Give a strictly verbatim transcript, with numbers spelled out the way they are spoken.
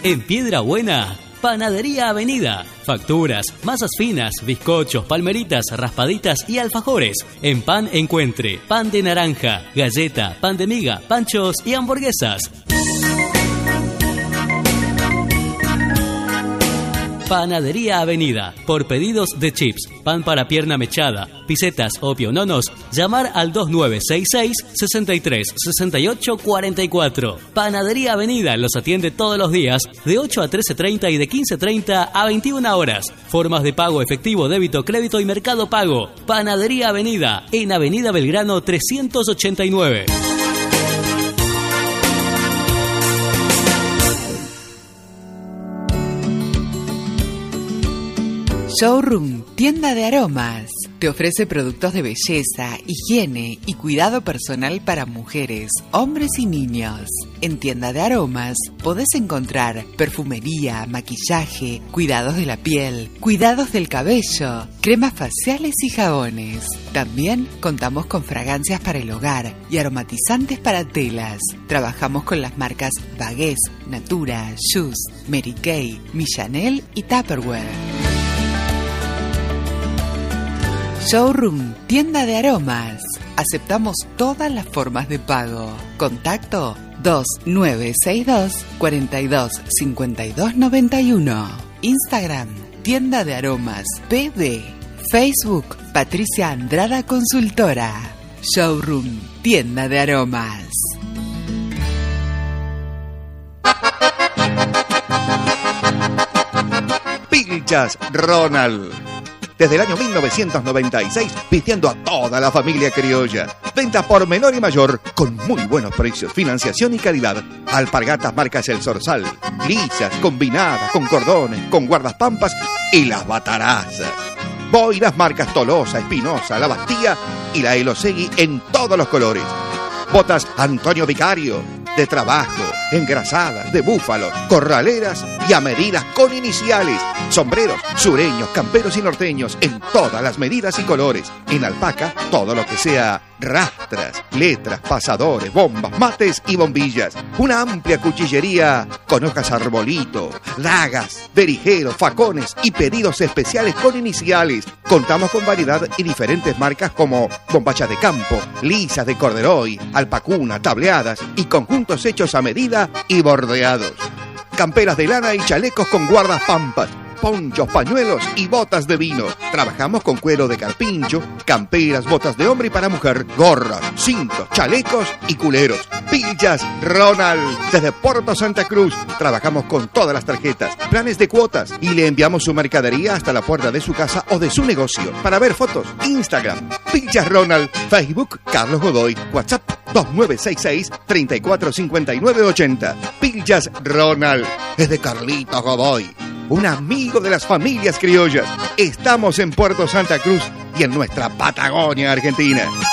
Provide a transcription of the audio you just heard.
En Piedra Buena, Panadería Avenida. Facturas, masas finas, bizcochos, palmeritas, raspaditas y alfajores. En pan encuentre, pan de naranja, galleta, pan de miga, panchos y hamburguesas. Panadería Avenida. Por pedidos de chips, pan para pierna mechada, pisetas o piononos, llamar al dos nueve seis seis, seis tres, seis ocho cuatro cuatro. Panadería Avenida los atiende todos los días de ocho a trece treinta y de quince treinta a veintiuna horas. Formas de pago efectivo, débito, crédito y mercado pago. Panadería Avenida en Avenida Belgrano trescientos ochenta y nueve. Showroom, tienda de aromas. Te ofrece productos de belleza, higiene y cuidado personal para mujeres, hombres y niños. En Tienda de Aromas podés encontrar perfumería, maquillaje, cuidados de la piel, cuidados del cabello, cremas faciales y jabones. También contamos con fragancias para el hogar y aromatizantes para telas. Trabajamos con las marcas Baguette, Natura, Shoes, Mary Kay, Millanel y Tupperware. Showroom, tienda de aromas. Aceptamos todas las formas de pago. Contacto dos nueve seis dos, cuatro dos, cinco dos nueve uno. Instagram, tienda de aromas P B. Facebook, Patricia Andrada Consultora. Showroom, tienda de aromas. Pilchas Ronald. Desde el año mil novecientos noventa y seis, vistiendo a toda la familia criolla. Venta por menor y mayor, con muy buenos precios, financiación y calidad. Alpargatas marcas El Zorzal, lisas, combinadas, con cordones, con guardaspampas y las batarazas. Boinas marcas Tolosa, Espinosa, La Bastía y la Elosegui en todos los colores. Botas Antonio Vicario, de trabajo, engrasadas, de búfalo, corraleras y a medidas con iniciales. Sombreros, sureños, camperos y norteños en todas las medidas y colores. En alpaca, todo lo que sea rastras, letras, pasadores, bombas, mates y bombillas. Una amplia cuchillería con hojas arbolito, dagas, berijeros, facones y pedidos especiales con iniciales. Contamos con variedad y diferentes marcas como bombachas de campo, lisas de corderoy, alpacuna, tableadas y conjuntos hechos a medida y bordeados. Camperas de lana y chalecos con guardaspampas, ponchos, pañuelos y botas de vino. Trabajamos con cuero de carpincho, camperas, botas de hombre y para mujer, gorras, cintos, chalecos y culeros. Pilchas Ronald, desde Puerto Santa Cruz. Trabajamos con todas las tarjetas, planes de cuotas y le enviamos su mercadería hasta la puerta de su casa o de su negocio. Para ver fotos, Instagram, Pilchas Ronald, Facebook, Carlos Godoy, WhatsApp dos nueve seis seis, tres cuatro cinco nueve ocho cero. Pilchas Ronald, es de Carlitos Godoy, un amigo de las familias criollas. Estamos en Puerto Santa Cruz y en nuestra Patagonia, Argentina.